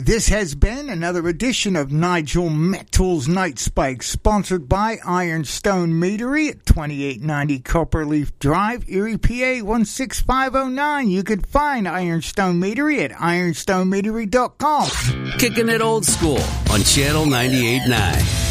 This has been another edition of Nigel Metals Night Spike, sponsored by Ironstone Meadery at 2890 Copperleaf Drive, Erie, PA 16509. You can find Ironstone Meadery at ironstonemeadery.com. Kicking it old school on Channel 98.9.